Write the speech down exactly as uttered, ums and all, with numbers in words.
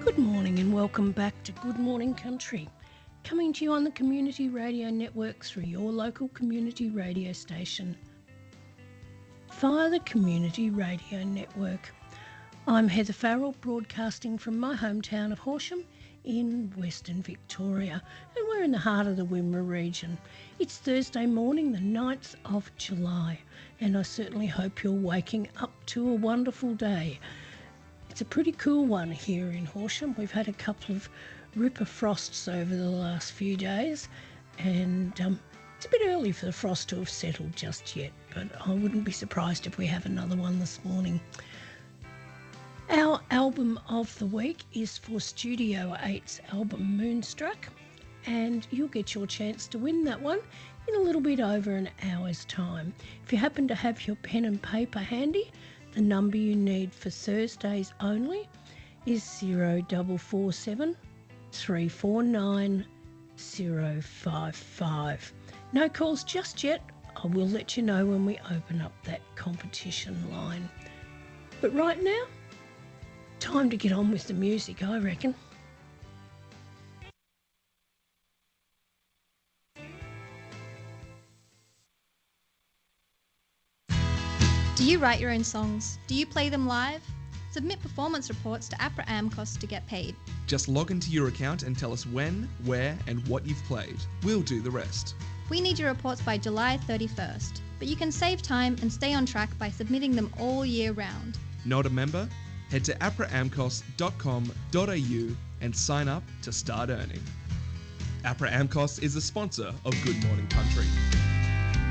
Good morning and welcome back to Good Morning Country, coming to you on the Community Radio Network through your local community radio station via the Community Radio Network. I'm Heather Farrell, broadcasting from my hometown of Horsham in Western Victoria, and we're in the heart of the Wimmera region. It's Thursday morning, the ninth of July, and I certainly hope you're waking up to a wonderful day. It's a pretty cool one here in Horsham. We've had a couple of ripper frosts over the last few days, and um, it's a bit early for the frost to have settled just yet, but I wouldn't be surprised if we have another one this morning. Our album of the week is for Studio eight's album Moonstruck, and you'll get your chance to win that one in a little bit over an hour's time. If you happen to have your pen and paper handy, the number you need for Thursdays only is zero four four seven, three four nine, zero five five. No calls just yet. I will let you know when we open up that competition line. But right now, time to get on with the music, I reckon. Do you write your own songs? Do you play them live? Submit performance reports to APRA AMCOS to get paid. Just log into your account and tell us when, where and what you've played. We'll do the rest. We need your reports by July thirty-first, but you can save time and stay on track by submitting them all year round. Not a member? Head to apra amcos dot com dot a u and sign up to start earning. APRA AMCOS is a sponsor of Good Morning Country.